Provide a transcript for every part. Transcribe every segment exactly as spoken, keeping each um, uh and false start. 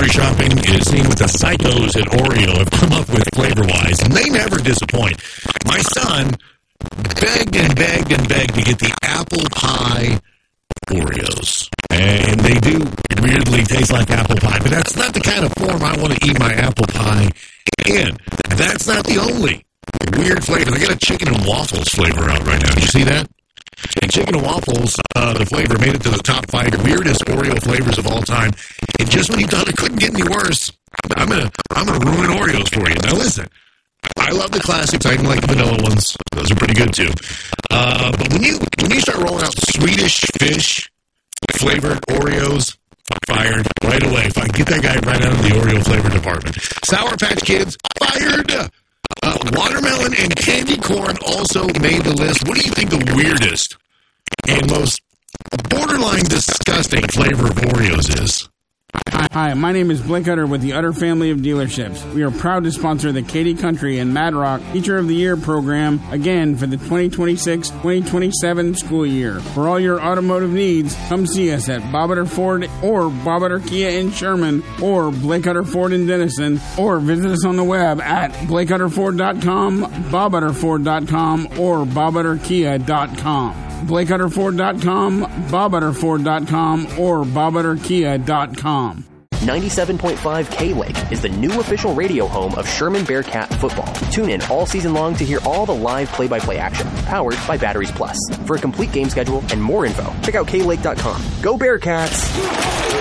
grocery shopping is seeing what the psychos at Oreo have come up with flavor-wise, and they never disappoint. My son begged and begged and begged to get the apple pie Oreos. And they do weirdly taste like apple pie, but that's not the kind of form I want to eat my apple pie in. That's not the only weird flavor. They got a chicken and waffles flavor out right now. Did you see that? And chicken and waffles, uh, the flavor made it to the top five weirdest Oreo flavors of all time. And just when you thought it couldn't get any worse, I'm gonna I'm gonna ruin Oreos for you. Now listen, I love the classics. I even like the vanilla ones. Those are pretty good too. Uh, but when you when you start rolling out Swedish fish flavored Oreos, fired right away. If I get that guy right out of the Oreo flavor department. Sour Patch Kids, fired. Uh, watermelon and candy corn also made the list. What do you think the weirdest and most borderline disgusting flavor of Oreos is? Hi, my name is Blake Utter with the Utter family of dealerships. We are proud to sponsor the Katy Country and Mad Rock Teacher of the Year program again for the twenty twenty-six twenty twenty-seven school year. For all your automotive needs, come see us at Bob Utter Ford or Bob Utter Kia in Sherman or Blake Utter Ford in Denison, or visit us on the web at blake utter ford dot com, bob utter ford dot com, or bob utter kia dot com. blake utter ford dot com, bob utter ford dot com, or bob utter kia dot com. ninety-seven point five K-Lake is the new official radio home of Sherman Bearcat football. Tune in all season long to hear all the live play-by-play action, powered by Batteries Plus. For a complete game schedule and more info, check out K Lake dot com. Go Bearcats!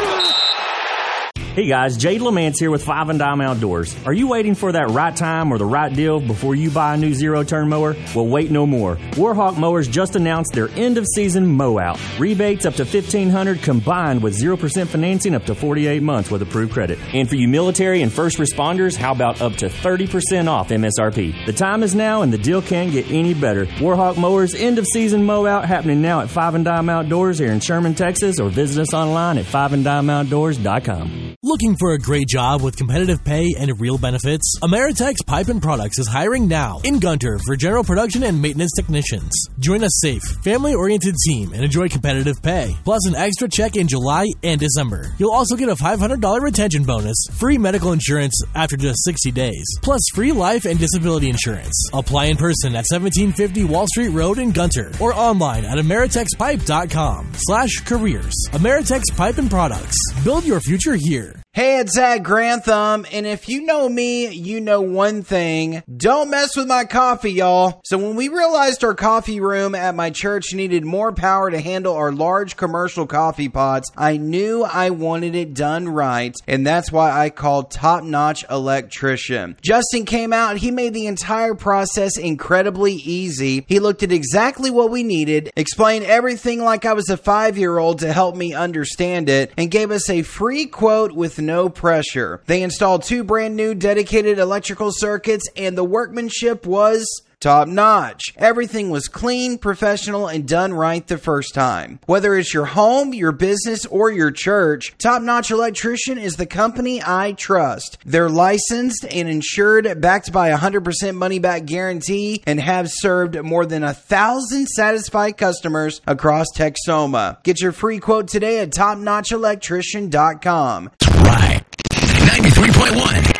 Hey guys, Jade Lamance here with Five and Dime Outdoors. Are you waiting for that right time or the right deal before you buy a new zero-turn mower? Well, wait no more. Warhawk Mowers just announced their end-of-season mow-out. Rebates up to fifteen hundred dollars combined with zero percent financing up to forty-eight months with approved credit. And for you military and first responders, how about up to thirty percent off M S R P? The time is now and the deal can't get any better. Warhawk Mowers end-of-season mow-out happening now at Five and Dime Outdoors here in Sherman, Texas, or visit us online at five and dime outdoors dot com. Looking for a great job with competitive pay and real benefits? Ameritex Pipe and Products is hiring now in Gunter for general production and maintenance technicians. Join a safe, family-oriented team and enjoy competitive pay, plus an extra check in July and December. You'll also get a five hundred dollars retention bonus, free medical insurance after just sixty days, plus free life and disability insurance. Apply in person at seventeen fifty Wall Street Road in Gunter or online at ameritex pipe dot com slash careers. Ameritex Pipe and Products. Build your future here. Hey, it's Zach Grantham, and if you know me, you know one thing. Don't mess with my coffee, y'all. So when we realized our coffee room at my church needed more power to handle our large commercial coffee pots, I knew I wanted it done right, and that's why I called Top Notch Electrician. Justin came out, he made the entire process incredibly easy. He looked at exactly what we needed, explained everything like I was a five-year-old to help me understand it, and gave us a free quote with no pressure. They installed two brand new dedicated electrical circuits, and the workmanship was top notch. Everything was clean, professional, and done right the first time. Whether it's your home, your business, or your church, Top Notch Electrician is the company I trust. They're licensed and insured, backed by a one hundred percent money-back guarantee, and have served more than a thousand satisfied customers across Texoma. Get your free quote today at top notch electrician dot com. Right. ninety-three point one